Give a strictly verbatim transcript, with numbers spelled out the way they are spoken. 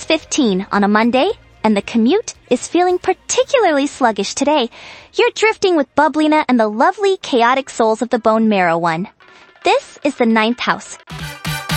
six fifteen on a Monday, and the commute is feeling particularly sluggish today. You're drifting with Bubblina and the lovely chaotic souls of the Bone Marrow one. This is the ninth house.